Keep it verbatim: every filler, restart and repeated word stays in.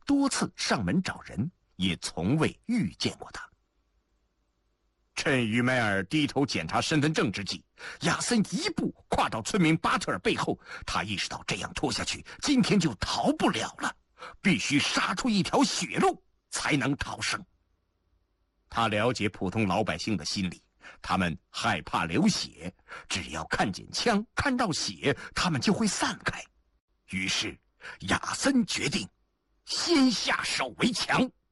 多次上门找人，也从未遇见过他。趁于梅尔低头检查身份证之际，亚森一步跨到村民巴特尔背后。他意识到这样拖下去，今天就逃不了了，必须杀出一条血路才能逃生。他了解普通老百姓的心理，他们害怕流血，只要看见枪，看到血，他们就会散开。于是亚森决定先下手为强。